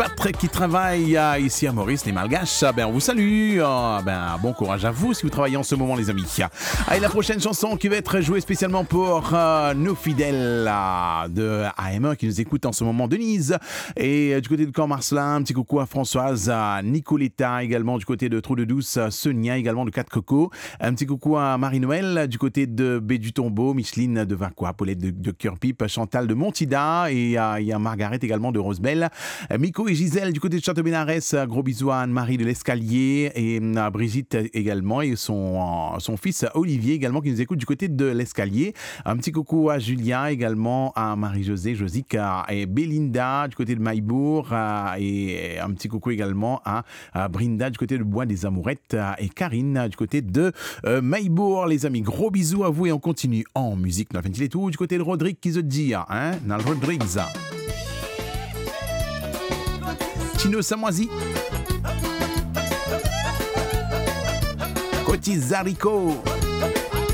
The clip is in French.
Patrick qui travaille ici à Maurice, les Malgaches. On vous salue. Bon courage à vous si vous travaillez en ce moment, les amis. Allez, la prochaine chanson qui va être jouée spécialement pour nos fidèles de AM1 qui nous écoutent en ce moment, Denise. Et du côté de Camp-Marcelin, un petit coucou à Françoise, à Nicoletta également du côté de Trou-de-Douce, Sonia également de 4 Coco. Un petit coucou à Marie-Noël du côté de Baie du Tombeau, Micheline de Vacois, Paulette de Cœur-Pipe, Chantal de Montida et il y a Margaret également de Rosebelle. Miko et Gisèle du côté de Château-Bénarès, gros bisous à Anne-Marie de l'Escalier et à Brigitte également et son fils Olivier également qui nous écoute du côté de l'Escalier. Un petit coucou à Julia également, à Marie-Josée, Josique et Belinda du côté de Maillebourg et un petit coucou également à Brinda du côté de Bois des Amourettes et Karine du côté de Maillebourg, les amis. Gros bisous à vous et on continue en musique dans la fin de tout du côté de Rodrigue qui se dit, dans le Rodrigues. Chino Samoisi, Cotis Zarico.